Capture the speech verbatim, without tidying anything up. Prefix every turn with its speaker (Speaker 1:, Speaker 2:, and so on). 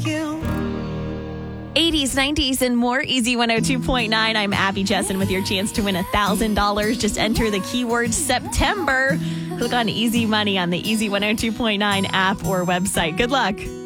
Speaker 1: eighties, nineties, and more. Easy one oh two point nine. I'm Abby Jesson with your chance to win one thousand dollars. Just enter the keyword September. Click on Easy Money on the Easy one oh two point nine app or website. Good luck.